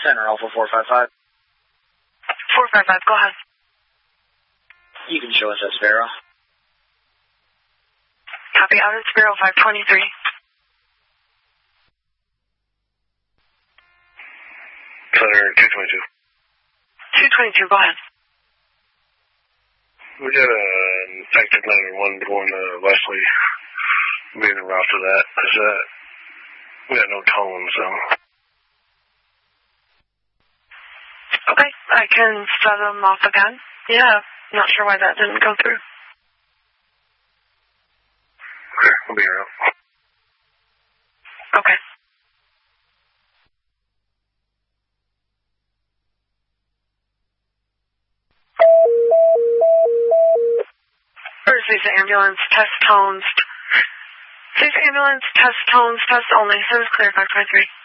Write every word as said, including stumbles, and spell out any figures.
Center Alpha four five five. four five five, go ahead. You can show us at Sparrow. Copy, out at Sparrow five twenty-three. Center two twenty-two. two twenty-two, go ahead. We got a active nine one one going to Wesley. Being en route to that. Is that, we got no tone, so. Okay, I can set them off again. Yeah, not sure why that didn't go through. Okay, we'll be around. Okay. Where's these ambulance test tones? These ambulance test tones, test only. Service clear, five twenty-three.